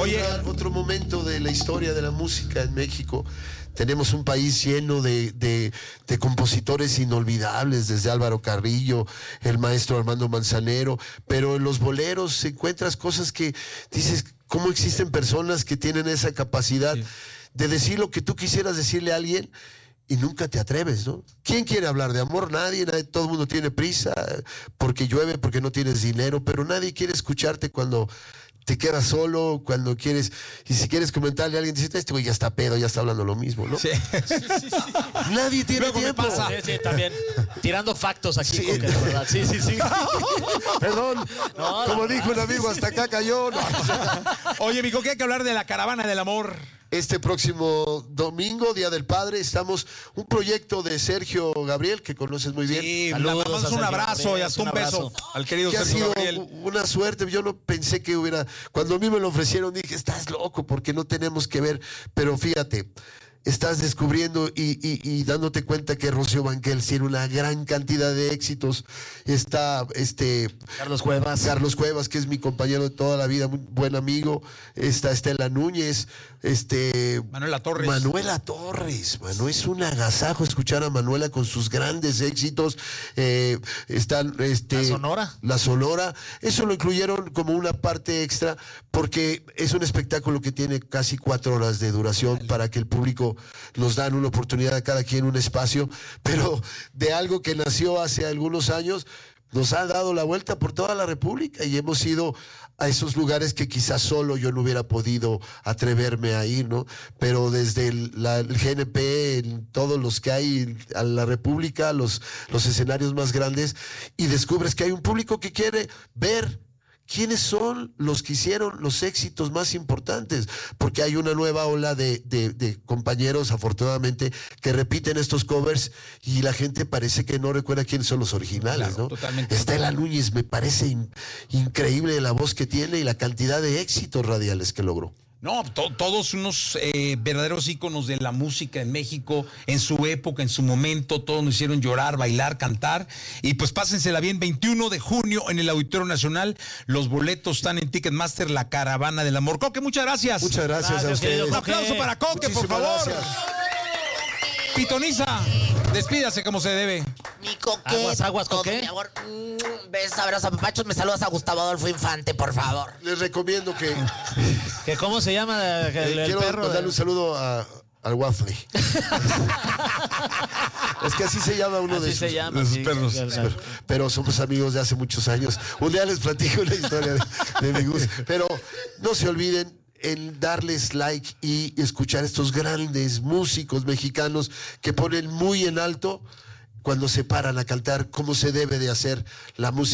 Oye, otro momento de la historia de la música en México. Tenemos un país lleno de compositores inolvidables, desde Álvaro Carrillo, el maestro Armando Manzanero, pero en los boleros encuentras cosas que dices, ¿cómo existen personas que tienen esa capacidad de decir lo que tú quisieras decirle a alguien y nunca te atreves, ¿no? ¿Quién quiere hablar de amor? Nadie, todo el mundo tiene prisa, porque llueve, porque no tienes dinero, pero nadie quiere escucharte cuando te quedas solo, cuando quieres, y si quieres comentarle a alguien, dices, este güey ya está pedo, ya está hablando lo mismo, ¿no? Sí. Nadie tiene Luego me tiempo. pasa. Sí, también. Tirando factos aquí, Sí. Coque, de verdad. Sí. Perdón, No, como la dijo un amigo, hasta acá cayó. No. Oye, mi Coque, hay que hablar de la Caravana del Amor. Este próximo domingo, Día del Padre, estamos un proyecto de Sergio Gabriel, que conoces muy bien. Sí, Saludos le mandamos a un Sergio abrazo Gabriel, y hasta un un beso abrazo. al querido Que ha Sergio sido Gabriel. una suerte. Yo no pensé que hubiera. Cuando a mí me lo ofrecieron, dije, estás loco, porque no tenemos que ver. Pero fíjate, estás descubriendo y dándote cuenta que Rocío Banquels tiene una gran cantidad de éxitos. Está Carlos Cuevas. Carlos Cuevas, que es mi compañero de toda la vida, muy buen amigo. Está Estela Núñez, Manuela Torres. Manuela Torres, mano, es un agasajo escuchar a Manuela con sus grandes éxitos. Están La Sonora. La Sonora. Eso lo incluyeron como una parte extra porque es un espectáculo que tiene casi 4 horas de duración para que el público nos dan una oportunidad a cada quien, un espacio, pero de algo que nació hace algunos años, nos ha dado la vuelta por toda la República y hemos ido a esos lugares que quizás solo yo no hubiera podido atreverme a ir, ¿no? Pero desde el GNP, en todos los que hay a la República, los escenarios más grandes, y descubres que hay un público que quiere ver quiénes son los que hicieron los éxitos más importantes, porque hay una nueva ola de compañeros, afortunadamente, que repiten estos covers y la gente parece que no recuerda quiénes son los originales, Claro, ¿no? totalmente. Estela Núñez me parece increíble la voz que tiene y la cantidad de éxitos radiales que logró. No, todos unos verdaderos íconos de la música en México, en su época, en su momento, todos nos hicieron llorar, bailar, cantar. Y pues pásensela bien, 21 de junio en el Auditorio Nacional. Los boletos están en Ticketmaster, la Caravana del Amor. Coque, muchas gracias. Muchas gracias a ustedes. querido Un aplauso para Coque, por Muchísimas favor. gracias. Pitoniza, despídase como se debe. Mi Coque. Aguas, todo, Coque. mi amor. Besos, abrazos, papachos. Me saludas a Gustavo Adolfo Infante, por favor. Les recomiendo que ¿Que ¿Cómo se llama el quiero perro? mandarle un saludo al Waffle. Es que así se llama uno Así de se sus llama, de sus sí, perros. pero somos amigos de hace muchos años. Un día les platico una historia de mi gusto. Pero no se olviden en darles like y escuchar estos grandes músicos mexicanos que ponen muy en alto cuando se paran a cantar cómo se debe de hacer la música.